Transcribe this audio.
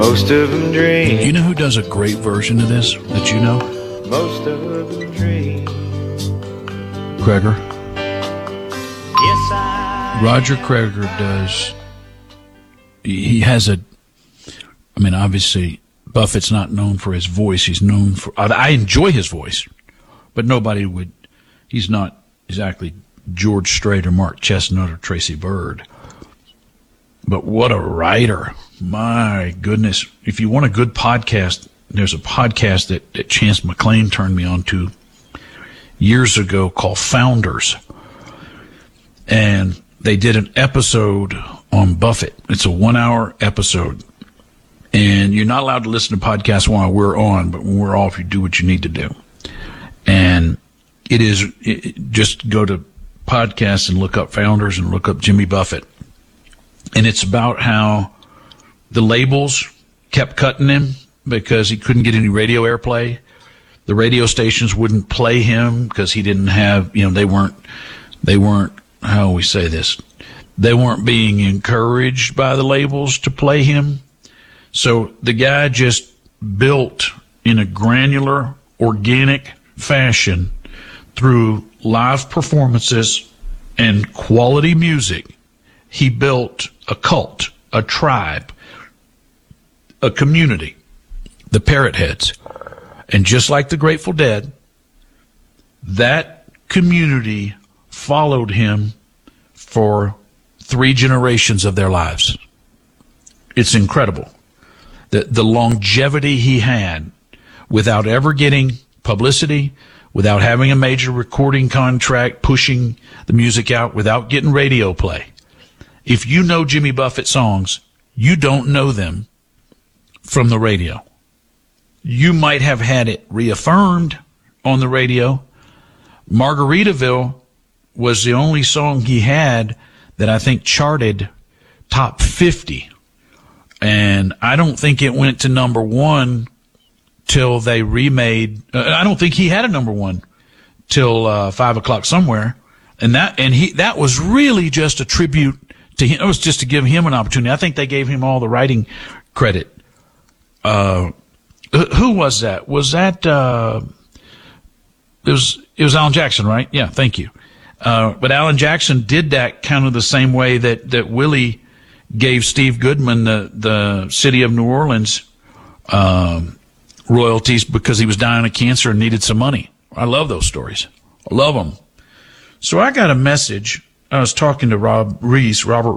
Most of them dream. You know who does a great version of this that you know? Most of them dream. Creager. Yes, Roger Creager does. He has obviously, Buffett's not known for his voice. He's known for, I enjoy his voice, but he's not exactly George Strait or Mark Chestnut or Tracy Byrd. But what a writer. My goodness. If you want a good podcast, there's a podcast that Chance McClain turned me on to years ago called Founders. And they did an episode on Buffett. It's a 1-hour episode. And you're not allowed to listen to podcasts while we're on, but when we're off, you do what you need to do. And just go to podcasts and look up Founders and look up Jimmy Buffett. And it's about how the labels kept cutting him because he couldn't get any radio airplay. The radio stations wouldn't play him because he didn't have, they weren't, how do we say this? They weren't being encouraged by the labels to play him. So the guy just built in a granular, organic fashion through live performances and quality music. He built a cult, a tribe, a community, the Parrot Heads. And just like the Grateful Dead, that community followed him for 3 generations of their lives. It's incredible. The longevity he had without ever getting publicity, without having a major recording contract, pushing the music out, without getting radio play. If you know Jimmy Buffett songs, you don't know them from the radio. You might have had it reaffirmed on the radio. Margaritaville was the only song he had that I think charted top 50. And I don't think it went to number 1 till they remade. I don't think he had a number 1 till 5 o'clock somewhere. And that was really just a tribute to him. It was just to give him an opportunity. I think they gave him all the writing credit. Who was that? Was that it was Alan Jackson, right? Yeah, thank you. But Alan Jackson did that kind of the same way that Willie gave Steve Goodman the city of New Orleans royalties because he was dying of cancer and needed some money. I love those stories. I love them. So I got a message. I was talking to Robert